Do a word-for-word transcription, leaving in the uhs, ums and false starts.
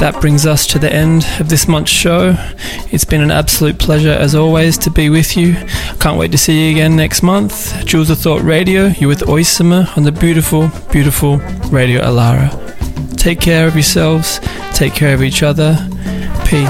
that brings us to the end of this month's show. It's been an absolute pleasure as always to be with you. Can't wait to see you again next month. Jewels of Thought Radio, you're with Oisama on the beautiful, beautiful Radio Alara. Take care of yourselves, take care of each other.